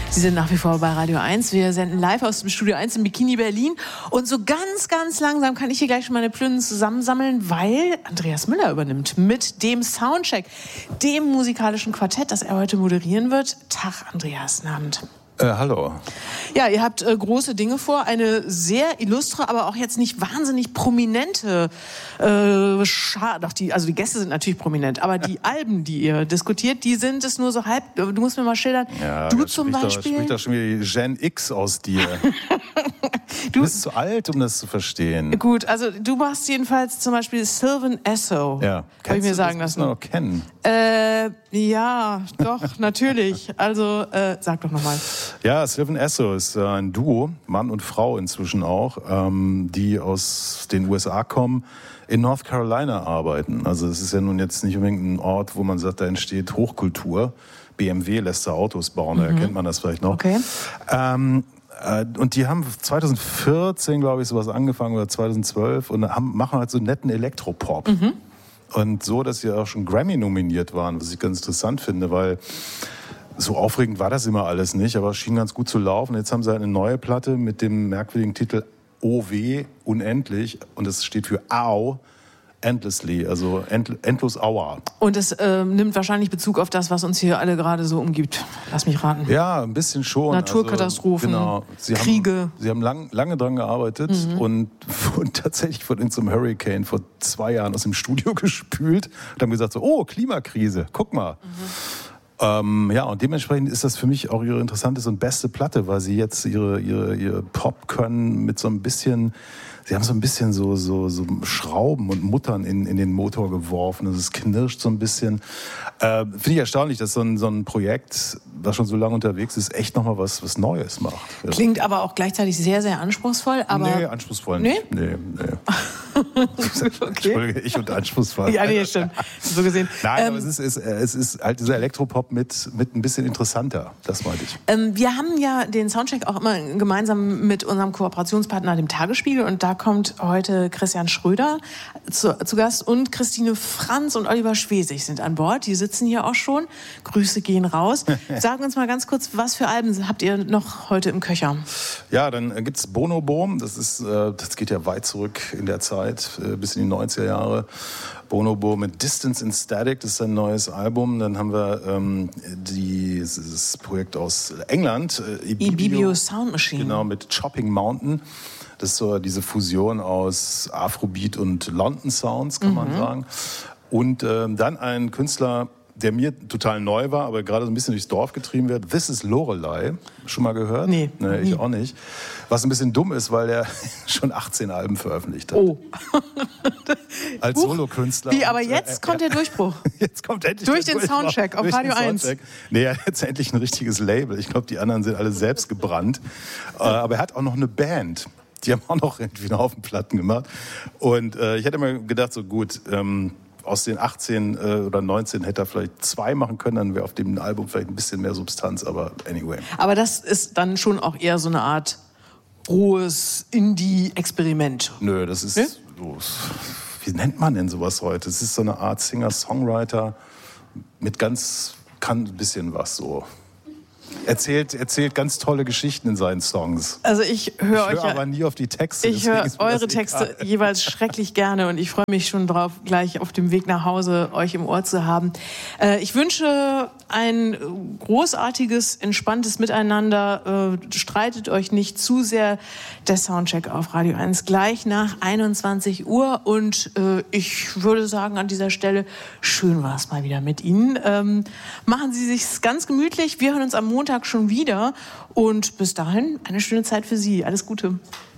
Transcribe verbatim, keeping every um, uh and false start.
Sie sind nach wie vor bei Radio eins. Wir senden live aus dem Studio eins in Bikini Berlin. Und so ganz, ganz langsam kann ich hier gleich schon meine Plünnen zusammensammeln, weil Andreas Müller übernimmt mit dem Soundcheck, dem musikalischen Quartett, das er heute moderieren wird. Tag, Andreas, guten Abend. Äh, hallo. Ja, ihr habt äh, große Dinge vor, eine sehr illustre, aber auch jetzt nicht wahnsinnig prominente äh, Schar- Doch, die, also die Gäste sind natürlich prominent, aber die Alben, die ihr diskutiert, die sind es nur so halb, du musst mir mal schildern, ja, du zum Beispiel. Beispiel. Da spricht doch schon wieder die Gen X aus dir. Du bist zu alt, um das zu verstehen. Gut, also du machst jedenfalls zum Beispiel Sylvan Esso. Ja. Habe ich mir sagen das, lassen. Das noch kennen? Äh, ja, doch, natürlich. Also, äh, sag doch nochmal. Ja, Sylvan Esso ist äh, ein Duo, Mann und Frau inzwischen auch, ähm, die aus den U S A kommen, in North Carolina arbeiten. Also es ist ja nun jetzt nicht unbedingt ein Ort, wo man sagt, da entsteht Hochkultur. B M W lässt da Autos bauen, mhm. da erkennt man das vielleicht noch. Okay. Ähm, Und die haben zwanzig vierzehn, glaube ich, sowas angefangen oder zwanzig zwölf und haben, machen halt so netten Elektropop. Mhm. Und so, dass sie auch schon Grammy nominiert waren, was ich ganz interessant finde, weil so aufregend war das immer alles nicht, aber es schien ganz gut zu laufen. Jetzt haben sie halt eine neue Platte mit dem merkwürdigen Titel O W, unendlich, und das steht für Au, endlessly, also end, endlos Aua. Und es äh, nimmt wahrscheinlich Bezug auf das, was uns hier alle gerade so umgibt. Lass mich raten. Ja, ein bisschen schon. Naturkatastrophen, also, genau. Sie Kriege. Haben, sie haben lang, lange dran gearbeitet mhm. und wurden tatsächlich von irgendeinem Hurricane vor zwei Jahren aus dem Studio gespült und haben gesagt so, oh, Klimakrise, guck mal. Mhm. Ähm, ja, und dementsprechend ist das für mich auch ihre interessanteste und beste Platte, weil sie jetzt ihre, ihre, ihre Pop können mit so ein bisschen, sie haben so ein bisschen so, so, so Schrauben und Muttern in, in den Motor geworfen. Also es knirscht so ein bisschen. Äh, Finde ich erstaunlich, dass so ein, so ein Projekt, das schon so lange unterwegs ist, echt nochmal was, was Neues macht. Klingt aber auch gleichzeitig sehr, sehr anspruchsvoll. Aber nee, anspruchsvoll nicht. Nee? Nee, nee. Okay. Entschuldige, ich und anspruchsvoll. Ja, nee, stimmt. So gesehen. Nein, ähm, aber es ist, es, es ist halt dieser Elektropop mit, mit ein bisschen interessanter. Das meinte ich. Ähm, wir haben ja den Soundcheck auch immer gemeinsam mit unserem Kooperationspartner, dem Tagesspiegel. Und da kommt heute Christian Schröder zu, zu Gast und Christine Franz und Oliver Schwesig sind an Bord. Die sitzen hier auch schon. Grüße gehen raus. Sagen uns mal ganz kurz, was für Alben habt ihr noch heute im Köcher? Ja, dann gibt's Bonobo. Das ist, das geht ja weit zurück in der Zeit, bis in die neunziger Jahre. Bonobo mit Distance in Static, das ist ein neues Album. Dann haben wir ähm, dieses Projekt aus England, äh, Ibibio, Ibibio Sound Machine. Genau, mit Chopping Mountain. Das ist so diese Fusion aus Afrobeat und London Sounds, kann mhm. man sagen. Und äh, dann ein Künstler, der mir total neu war, aber gerade so ein bisschen durchs Dorf getrieben wird. This is Lorelei. Schon mal gehört? Nee. Nee, ich auch nicht. Was ein bisschen dumm ist, weil er schon achtzehn Alben veröffentlicht hat. Oh. Als Solokünstler. Wie, aber jetzt kommt der Durchbruch. Jetzt kommt endlich durch der den Durchbruch. Soundcheck auf Durch Radio den eins. Soundcheck. Nee, er hat jetzt endlich ein richtiges Label. Ich glaube, die anderen sind alle selbst gebrannt. Aber er hat auch noch eine Band. Die haben auch noch irgendwie einen Haufen Platten gemacht. Und äh, ich hätte mir gedacht, so gut, ähm, aus den achtzehn äh, oder neunzehn hätte er vielleicht zwei machen können, dann wäre auf dem Album vielleicht ein bisschen mehr Substanz, aber anyway. Aber das ist dann schon auch eher so eine Art rohes Indie-Experiment. Nö, das ist, ne? so, wie nennt man denn sowas heute? Es ist so eine Art Singer-Songwriter mit ganz, kann ein bisschen was so. Erzählt, erzählt ganz tolle Geschichten in seinen Songs. Also ich höre euch hör ja, aber nie auf die Texte. Ich höre eure Texte jeweils schrecklich gerne und ich freue mich schon drauf, gleich auf dem Weg nach Hause euch im Ohr zu haben. Äh, ich wünsche ein großartiges, entspanntes Miteinander. Äh, streitet euch nicht zu sehr. Der Soundcheck auf Radio eins gleich nach einundzwanzig Uhr und äh, ich würde sagen an dieser Stelle, schön war es mal wieder mit Ihnen. Ähm, machen Sie sich's ganz gemütlich. Wir hören uns am Montag schon wieder und bis dahin eine schöne Zeit für Sie. Alles Gute.